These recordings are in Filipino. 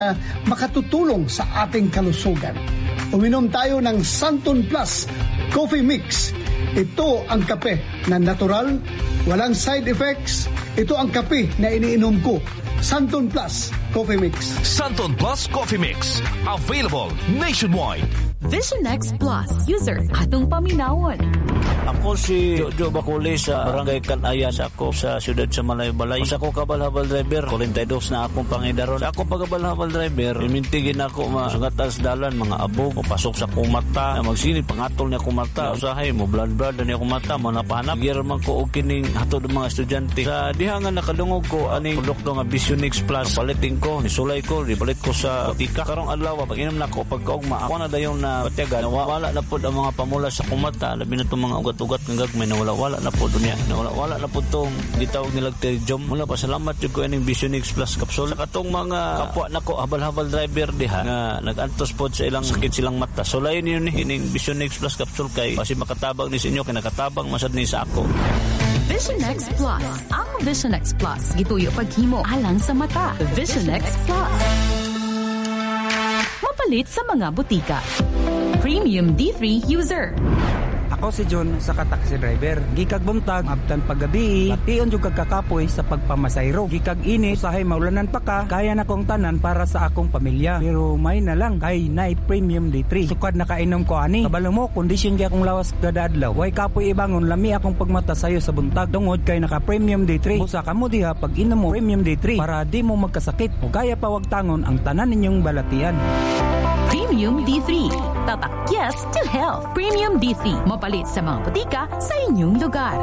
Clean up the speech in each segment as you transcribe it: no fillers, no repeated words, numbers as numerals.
makatutulong sa ating kalusugan. Uminom tayo ng Santon Plus Coffee Mix. Ito ang kape na natural, walang side effects. Ito ang kape na iniinom ko. Santon Plus Coffee Mix. Santon Plus Coffee Mix. Available nationwide. Vision X Plus. User, atong paminawon. Ako si Jojo Baculi sa Barangay Kanayan sa ako sa siyudad sa Malaybalay. Sa ako kabal-habal driver, 42 na akong pangidaron. Sa ako pagkabal-habal driver, imintigin ako masungat as dalan, mga abog, papasok sa kumata, magsinip, pangatol niya kumata, usahay mo, blood niya kumata, manapahanap. Giraman ko o kining hatod ng mga estudyante. Sa dihangan nakadungog ko, aning produkto nga Vision X Plus, palitin ko, nisulay ko, ibalit ko sa tika. Karong adlaw, pag inom na ako, pagkaugma, ako na dayon na patyagan, wala na po ang mga pamula sa kumata, labi na itong mga ugat-ugat ng gagmay na wala na po dunya, wala na po itong gitawag nilag terjom. Mula pa, salamat yung ko yung Vision X Plus capsule. Sa katong mga kapwa na ko, habal-habal driver diha, nga nag-antos po sa ilang sakit silang mata. So lain yun yung Vision X Plus capsule kay, kasi makatabang ni sa inyo, kinakatabang masad ni sa ako. Vision X Plus. Ang Vision X Plus, gituyo paghimo alang sa mata. Vision X Plus. Mapalit sa mga butika. Premium D3 user. Ako si John sa taxi driver. Gikag buntag, abtan paggabi, tion yung kakapoy sa pagpamasayro. Gikag init, usahay maulanan pa ka, kaya na kong tanan para sa akong pamilya. Pero may na lang, kay Nay Premium D3. Sukad na kainom ko ani. Kabalo mo, kondisyon kaya akong lawas gadaadlaw. Way kapoy ibangon, lami akong pagmata sayo sa buntag. Tungod kay naka Premium D3. Busa ka mo diha pag inom mo Premium D3 para di mo magkasakit. O kaya pawag tangon ang tanan ninyong balatian. Premium D3. Tatak yes to health. Premium D3. Mapalit sa mga butika sa inyong lugar.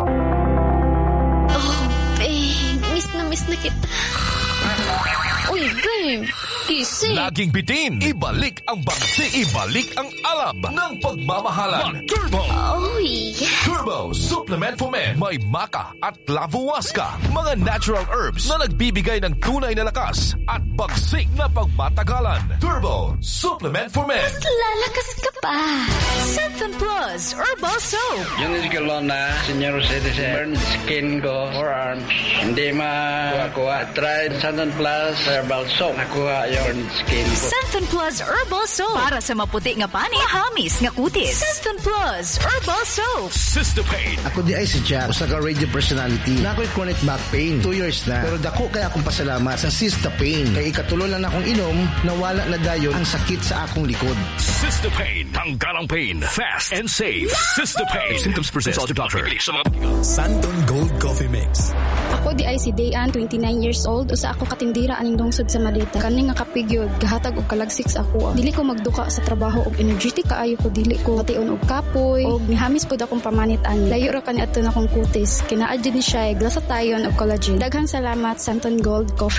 Oh, babe. Miss na kita. Uy, babe. Easy. Laging bitin. Ibalik ang bagsi. Ibalik ang alab ng pagmamahalan. Turbo. Oh, yeah. Turbo Supplement for Men. May maca at lavuasca. Mga natural herbs na nagbibigay ng tunay na lakas at bagsik na pagmatagalan. Turbo Supplement for Men. Mas lalakas ka pa. Santon Plus Herbal Soap. Yung nagkalon na senior citizen, burn skin ko, forearms, hindi makuha. Try Santon Plus Herbal Soap. Nakuha yung burn skin ko. Santon Plus Herbal Soap. Para sa maputi nga pani, mahamis nga kutis. Santon Plus Herbal Soap. System-Pain. Ako di ay si Jack, usa ka radio personality. Na ako'y chronic back pain. 2 years na. Pero dako kaya akong pasalamat sa System-Pain. Kay ikatulo lang akong inom, nawala na dayon ang sakit sa akong likod. System-Pain. Tanggalang pain. Fast and safe. System-Pain. Symptoms persist. Consult your doctor. Santon Gold Coffee Mix. Ako di ay si Dayan, 29 years old. Usa ako katindira aning dungsod sa Malita. Kani nga kapigyod, gahatag og kalagsik sa ako. Dili ko magduka sa trabaho og energetic kaayo ko, dili ko ation og kapoy og mihamis pud akong pamanit ani. Layo ra kani adto na akong kutis. Kinaadjud ni siya glasatayon og collagen. Daghang salamat Santon Gold Coffee.